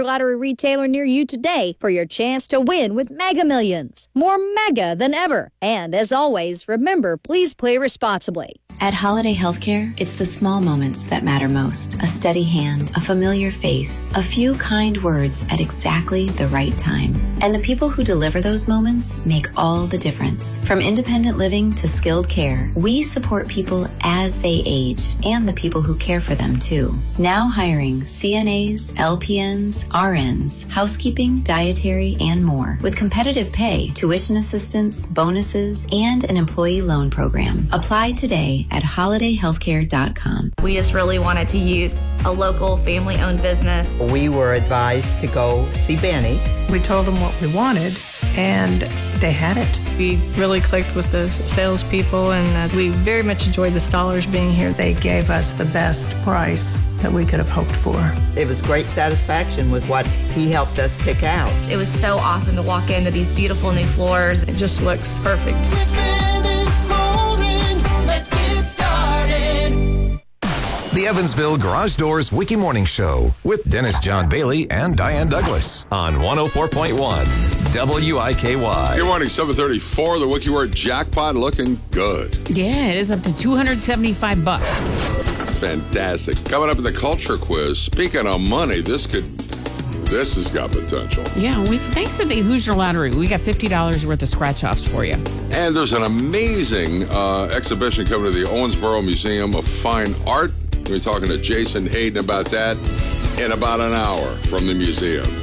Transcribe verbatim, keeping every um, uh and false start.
Hoosier Lottery retailer near you today for your chance to win with Mega Millions. More mega than ever. And as always, remember, please play responsibly. At Holiday Healthcare, it's the small moments that matter most. A steady hand, a familiar face, a few kind words at exactly the right time. And the people who deliver those moments make all the difference. From independent living to skilled care, we support people as they age and the people who care for them too. Now hiring C N As, L P Ns, R Ns, housekeeping, dietary, and more. With competitive pay, tuition assistance, bonuses, and an employee loan program. Apply today at holiday healthcare dot com. We just really wanted to use a local family-owned business. We were advised to go see Benny. We told them what we wanted, and they had it. We really clicked with the salespeople, and uh, we very much enjoyed the Stollers being here. They gave us the best price that we could have hoped for. It was great satisfaction with what he helped us pick out. It was so awesome to walk into these beautiful new floors. It just looks perfect. The Evansville Garage Doors Wiki Morning Show with Dennis John Bailey and Diane Douglas on one oh four point one W I K Y. Good morning, seven thirty-four. The Wiki Word jackpot looking good. Yeah, it is up to two hundred seventy-five bucks. Fantastic. Coming up in the culture quiz, speaking of money, this could, this has got potential. Yeah, we thanks to the Hoosier Lottery, we got fifty dollars worth of scratch-offs for you. And there's an amazing uh, exhibition coming to the Owensboro Museum of Fine Art. We're talking to Jason Hayden about that in about an hour from the museum.